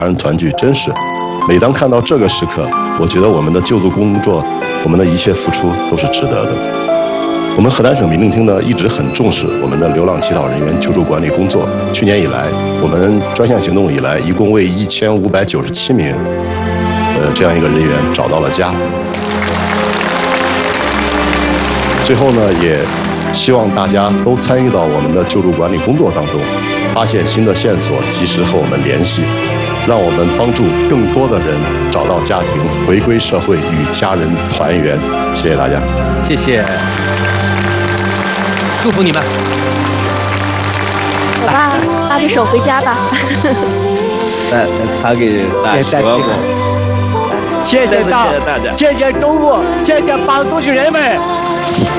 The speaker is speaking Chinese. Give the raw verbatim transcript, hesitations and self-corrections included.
人团聚，真实。每当看到这个时刻，我觉得我们的救助工作，我们的一切付出都是值得的。我们河南省民政厅呢一直很重视我们的流浪乞讨人员救助管理工作。去年以来，我们专项行动以来，一共为一千五百九十七名，呃，这样一个人员找到了家。最后呢，也希望大家都参与到我们的救助管理工作当中，发现新的线索，及时和我们联系，让我们帮助更多的人找到家庭，回归社会，与家人团圆。谢谢大家， 谢谢，祝福你们。 走吧，拉着手回家吧。 来，插给大家十万块。 谢谢大，谢谢中国，谢谢帮助的人们。